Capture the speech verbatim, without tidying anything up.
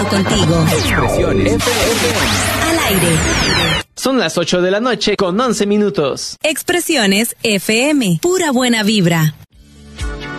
contigo. Expresiones F M. Al aire. Son las ocho de la noche con once minutos. Expresiones F M. Pura buena vibra.